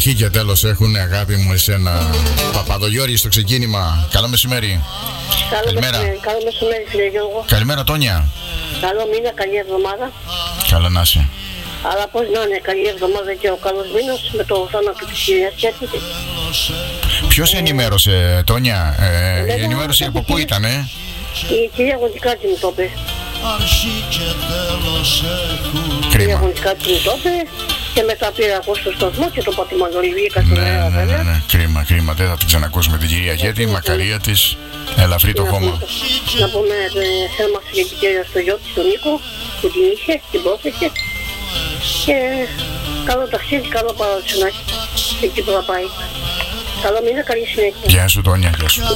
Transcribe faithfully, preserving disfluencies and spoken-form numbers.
αρχή και τέλος έχουν, αγάπη μου, εσένα. Παπαδογιώρη στο ξεκίνημα. Καλό μεσημέρι. Καλό Καλημέρα. μεσημέρι, καλό μεσημέρι, φίλε Γιώργο. Καλημέρα, Τόνια. Καλό μήνα, καλή εβδομάδα. Καλά να είσαι. Αλλά πώς να είναι, καλή εβδομάδα και ο καλός μήνας με το θάνατο της κυρίας Κέρκη. Ποιος ενημέρωσε, Τόνια? Ε, η Λέγα, ενημέρωση από πού ήταν, ε? Η κυρία Γοντικάτη μου το είπε. Η κυρία Κρίμα. Γοντικάτη μου το είπε και μετά πήρα εγώ στο σταθμό και το Πατημανολί βγήκα στην Ναι, αέρα, ναι, ναι, βέβαια. ναι. Κρίμα, κρίμα. Δεν θα την ξανακούσουμε την κυρία Γέτη. Μακαρία της. Ελαφρύ το Να χώμα. πούμε- Να πούμε ε, θέρμα συλληπιτήρια στο γιο της, τον Νίκο, που την είχε, την πρόσεχε. Και καλό ταξίδι, καλό παράδοσο να έχει εκεί που θα πάει. Καλό μήνα, καλή συνέχεια. Γεια σου, Τόνια. Γεια σου.